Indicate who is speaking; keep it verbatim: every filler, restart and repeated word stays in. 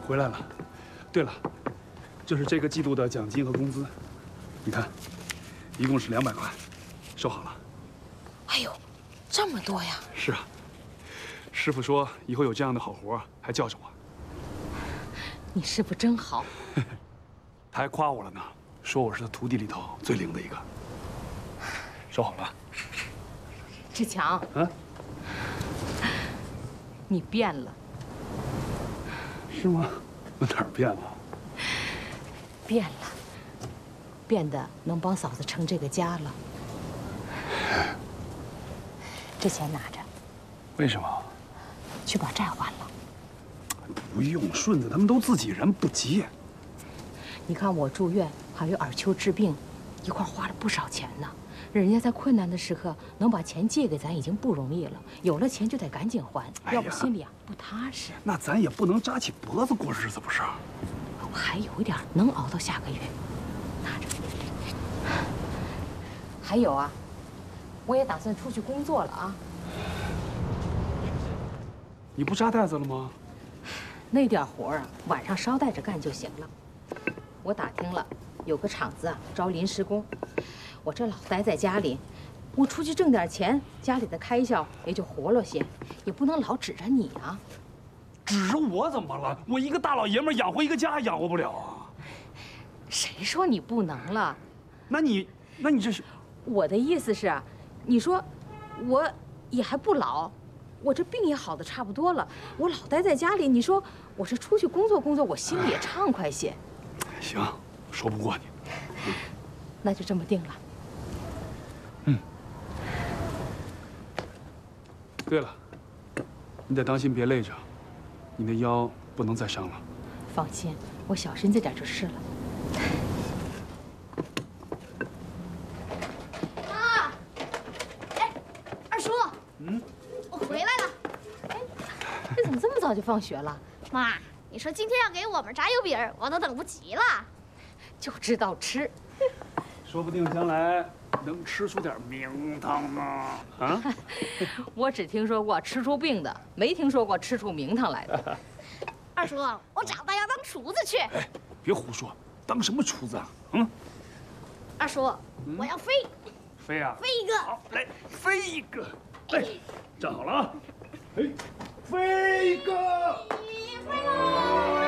Speaker 1: 回来了。对了，这是这个季度的奖金和工资，你看，一共是两百块，收好了。
Speaker 2: 哎呦，这么多呀！
Speaker 1: 是啊，师傅说以后有这样的好活还叫着我。
Speaker 2: 你师傅真好。
Speaker 1: 他还夸我了呢，说我是他徒弟里头最灵的一个。收好了。
Speaker 2: 志强，
Speaker 1: 啊，
Speaker 2: 你变了。
Speaker 1: 是吗？我哪儿变了？
Speaker 2: 变了，变得能帮嫂子撑这个家了。这钱拿着。
Speaker 1: 为什么？
Speaker 2: 去把债还了。
Speaker 1: 不用，顺子他们都自己人，不急。
Speaker 2: 你看我住院，还有尔秋治病，一块花了不少钱呢。人家在困难的时刻能把钱借给咱，已经不容易了。有了钱就得赶紧还，
Speaker 1: 哎、
Speaker 2: 要不心里啊不踏实。
Speaker 1: 那咱也不能扎起脖子过日子，不是？
Speaker 2: 我还有一点，能熬到下个月。拿着。还有啊，我也打算出去工作了啊。
Speaker 1: 你不扎袋子了吗？
Speaker 2: 那点活啊，晚上捎带着干就行了。我打听了，有个厂子啊招临时工。我这老待在家里，我出去挣点钱，家里的开销也就活络些，也不能老指着你啊。
Speaker 1: 指着我怎么了？我一个大老爷们养活一个家养活不了啊！
Speaker 2: 谁说你不能了？
Speaker 1: 那你，那你这是？
Speaker 2: 我的意思是啊，你说我也还不老，我这病也好的差不多了，我老待在家里，你说我这出去工作工作，我心里也畅快些。
Speaker 1: 行，说不过你。
Speaker 2: 那就这么定了。
Speaker 1: 嗯。对了，你得当心别累着，你的腰不能再伤了。
Speaker 2: 放心，我小心着点就是了。
Speaker 3: 妈，哎，二叔，嗯，我回来了。
Speaker 2: 哎，这怎么这么早就放学了？
Speaker 3: 妈，你说今天要给我们炸油饼，我都等不及了。
Speaker 2: 就知道吃。
Speaker 1: 说不定将来能吃出点名堂呢。啊！
Speaker 2: 我只听说过吃出病的，没听说过吃出名堂来的。
Speaker 3: 二叔，我长大要当厨子去。
Speaker 1: 哎，别胡说，当什么厨子啊？嗯。
Speaker 3: 二叔，嗯、我要飞。
Speaker 1: 飞啊！
Speaker 3: 飞一个。
Speaker 1: 好，来，飞一个。来，站好了啊！哎，飞一个。
Speaker 3: 飞喽！